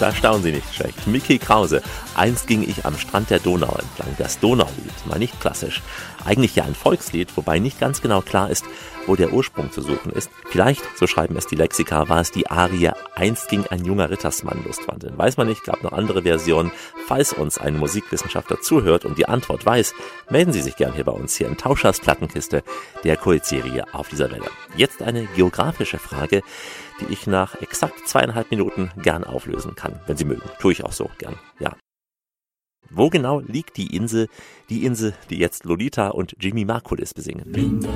Da staunen Sie nicht schlecht. Mickey Krause. Einst ging ich am Strand der Donau entlang. Das Donaulied, mal nicht klassisch. Eigentlich ja ein Volkslied, wobei nicht ganz genau klar ist, wo der Ursprung zu suchen ist. Vielleicht, so schreiben es die Lexika, war es die Arie Einst ging ein junger Rittersmann lustwandeln. Weiß man nicht, gab noch andere Versionen. Falls uns ein Musikwissenschaftler zuhört und die Antwort weiß, melden Sie sich gern hier bei uns hier in Tauschers Plattenkiste, der Kultserie auf dieser Welle. Jetzt eine geografische Frage, die ich nach exakt 2,5 Minuten gern auflösen kann, wenn Sie mögen. Tue ich auch so gern, ja. Wo genau liegt die Insel, die jetzt Lolita und Jimmy Margulis besingen?